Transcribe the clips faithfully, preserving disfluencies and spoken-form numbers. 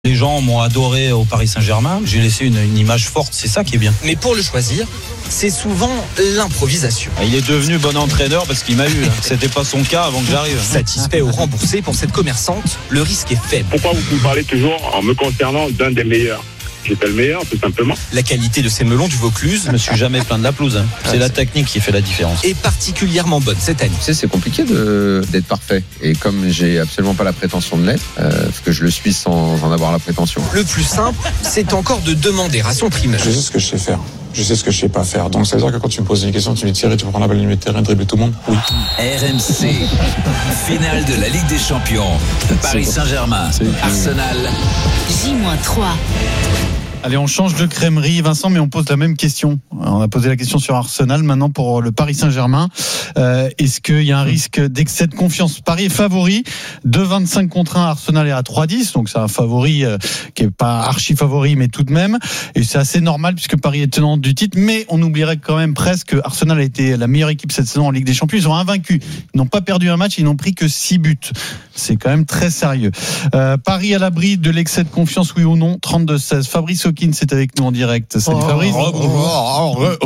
Les gens m'ont adoré au Paris Saint-Germain. J'ai laissé une, une image forte, c'est ça qui est bien. Mais pour le choisir, c'est souvent l'improvisation. Il est devenu bon entraîneur parce qu'il m'a eu. Là. C'était pas son cas avant que j'arrive. Satisfait ou remboursé, pour cette commerçante, le risque est faible. Pourquoi vous me parlez toujours, en me concernant, d'un des meilleurs ? J'étais le meilleur, tout simplement. La qualité de ces melons du Vaucluse, Je me suis jamais plaint de la pelouse. Hein. C'est ah, la technique qui fait la différence. Est particulièrement bonne cette année. Tu sais, c'est compliqué de, d'être parfait. Et comme j'ai absolument pas la prétention de l'être, euh, parce que je le suis sans en avoir la prétention. Le plus simple, c'est encore de demander à son primeur. Je sais ce que je sais faire. Je sais ce que je sais pas faire. Donc ça veut dire que quand tu me poses une question, tu me dis Thierry, tu peux prendre la balle du milieu de terrain, dribbler tout le monde ? Oui. R M C, finale de la Ligue des Champions. Paris Saint-Germain, Arsenal. J trois. Allez, on change de crèmerie, Vincent, mais on pose la même question. On a posé la question sur Arsenal, maintenant pour le Paris Saint-Germain. Euh, est-ce qu'il y a un risque d'excès de confiance ? Paris est favori, deux vingt-cinq contre un, Arsenal est à trois dix, donc c'est un favori euh, qui est pas archi favori, mais tout de même. Et c'est assez normal puisque Paris est tenant du titre, mais on oublierait quand même presque que Arsenal a été la meilleure équipe cette saison en Ligue des Champions. Ils ont invaincus, ils n'ont pas perdu un match, ils n'ont pris que six buts. C'est quand même très sérieux. Euh, Paris à l'abri de l'excès de confiance, oui ou non ? trente-deux seize. Fabrice Hawkins est avec nous en direct. Salut oh, Fabrice. Oh, oh, oh,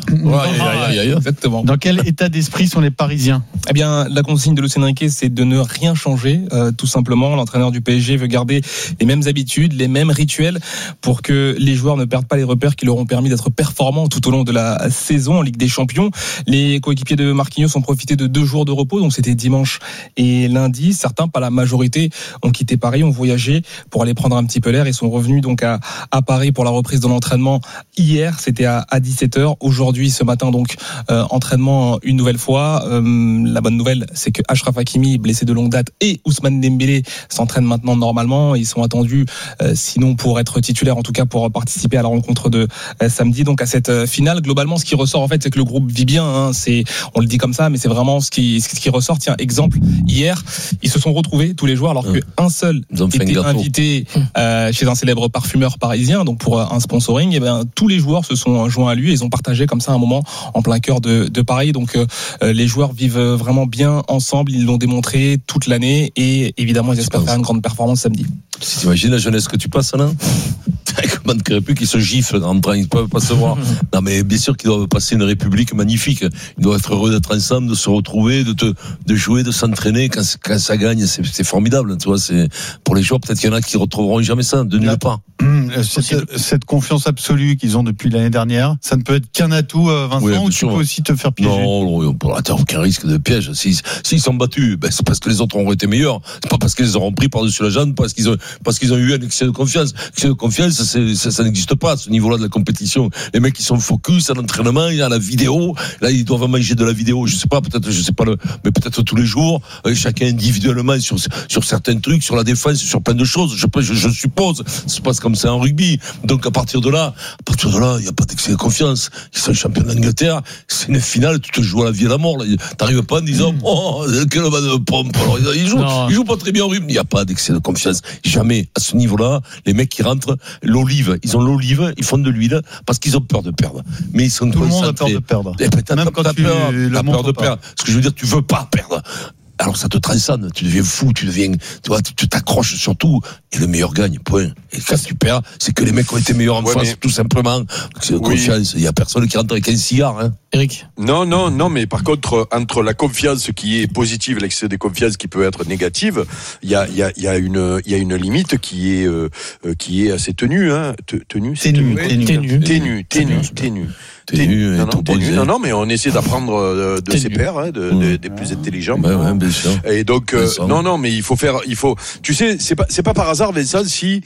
Exactement. Dans quel état d'esprit sont les Parisiens ? Eh bien, la consigne de Luis Enrique, c'est de ne rien changer, euh, tout simplement. L'entraîneur du P S G veut garder les mêmes habitudes, les mêmes rituels, pour que les joueurs ne perdent pas les repères qui leur ont permis d'être performants tout au long de la saison en Ligue des Champions. Les coéquipiers de Marquinhos ont profité de deux jours de repos, donc c'était dimanche et lundi. Certains, pas la majorité, ont quitté Paris, ont voyagé pour aller prendre un petit peu l'air et sont revenus donc à, à Paris pour la reprise de l'entraînement hier. C'était à, à dix-sept heures. Aujourd'hui, ce matin, donc, euh, entraînement une nouvelle fois. Euh, la bonne nouvelle, c'est que Achraf Hakimi, blessé de longue date, et Ousmane Dembélé s'entraînent maintenant normalement. Ils sont attendus, euh, sinon pour être titulaires, en tout cas pour participer à la rencontre de euh, samedi, donc à cette euh, finale. Globalement, ce qui ressort, en fait, c'est que le groupe vit bien. Hein. C'est, on le dit comme ça, mais c'est vraiment ce qui, ce qui ressort. Tiens, exemple, hier, ils se sont retrouvés tous les joueurs, alors mmh. qu'un seul était invité euh, chez un célèbre parfumeur parisien, donc pour un sponsoring. Et ben tous les joueurs se sont joints à lui. Ils ont partagé comme ça un moment en plein cœur de, de Paris. Donc euh, les joueurs vivent vraiment bien ensemble. Ils l'ont démontré toute l'année et évidemment ils espèrent faire une grande performance samedi. Si tu imagines la jeunesse que tu passes là, comment ne créerait plus qu'ils se giflent en train, ils ne peuvent pas se voir. Non mais bien sûr qu'ils doivent passer une république magnifique. Ils doivent être heureux d'être ensemble, de se retrouver, de te, de jouer, de s'entraîner quand, quand ça gagne. C'est, c'est formidable, tu vois. C'est pour les joueurs, peut-être qu'il y en a qui retrouveront jamais ça de nulle part. Cette, cette confiance absolue qu'ils ont depuis l'année dernière, ça ne peut être qu'un atout, Vincent, oui, ou tu peux aussi te faire piéger. Non, pour la terre, aucun risque de piège. S'ils, s'ils sont battus, ben c'est parce que les autres auront été meilleurs. C'est pas parce qu'ils les auront pris par-dessus la jambe, parce qu'ils ont, parce qu'ils ont eu un excès de confiance. Excès de confiance, c'est, ça, ça n'existe pas à ce niveau-là de la compétition. Les mecs, ils sont focus à l'entraînement, il y a la vidéo. Là, ils doivent manger de la vidéo. Je sais pas, peut-être, je sais pas le, mais peut-être tous les jours, chacun individuellement sur, sur certains trucs, sur la défense, sur plein de choses. Je, je, je suppose. Ça se passe comme ça en rugby. Donc, à partir de là, à partir de là, il n'y a pas d'excès de confiance. Ils sont champions d'Angleterre. C'est une finale, tu te joues à la vie et à la mort, là. T'arrives pas en disant, mmh. oh, quelle balle de pompe. Alors, ils jouent, ils jouent pas très bien au rugby. Il n'y a pas d'excès de confiance. Jamais. À ce niveau-là, les mecs qui rentrent, l'olive, ils ont l'olive, ils font de l'huile parce qu'ils ont peur de perdre. Mais ils sont tout concentrés. Le monde a peur de perdre. Et peut-être même quand t'as tu peur, le t'as peur de pas. perdre. Ce que je veux dire, tu veux pas perdre. Alors ça te transcende, tu deviens fou, tu deviens, tu vois, tu t'accroches sur tout, et le meilleur gagne, point. Et quand tu perds, c'est que les mecs ont été meilleurs en ouais, face, mais... tout simplement. C'est oui. Confiance, il y a personne qui rentre avec un cigare, hein. Eric. Non, non, non, mais par contre, entre la confiance qui est positive et l'excès de confiance qui peut être négative, il y a, il y a, il y a une, il y a une limite qui est, euh, qui est assez tenue, hein. Tenue, c'est ténue, ténue, ténue, ténue, ténue, ténue. Ténu, non, non, ténu, non, non, mais on essaie d'apprendre de, de ses pairs, hein, de, de, des plus intelligents. Ben ouais, bien sûr. Et donc, euh, non, non, mais il faut faire, il faut. Tu sais, c'est pas, c'est pas par hasard, Vincent, si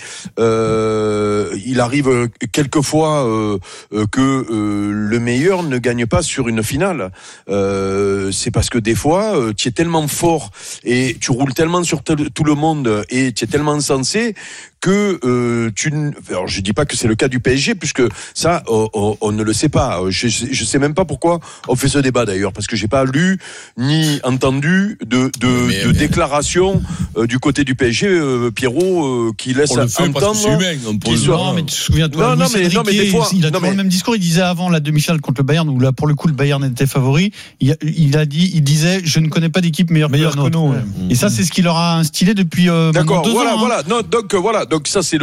euh, il arrive quelquefois euh, que euh, le meilleur ne gagne pas sur une finale. Euh, c'est parce que des fois, euh, tu es tellement fort et tu roules tellement sur t- tout le monde et tu es tellement sensé que euh, tu. Alors, je dis pas que c'est le cas du P S G, puisque ça, on, on, on ne le sait pas. Je, je sais même pas pourquoi on fait ce débat d'ailleurs, parce que j'ai pas lu ni entendu de de, mais, de mais... déclaration euh, du côté du P S G, euh, Pierrot, euh, qui laisse entendre humain, qu'il soit. Non, mais tu te souviens-toi, non, non, mais, non, mais des fois, il a toujours mais... le même discours. Il disait avant la demi-finale contre le Bayern, où là pour le coup le Bayern était favori. Il, il a dit, il disait, je ne connais pas d'équipe meilleure, meilleure que, que nous. Ouais. Et ça, c'est ce qu'il leur a instillé depuis euh, D'accord, deux voilà, ans. Voilà, hein. Non, donc voilà. donc ça c'est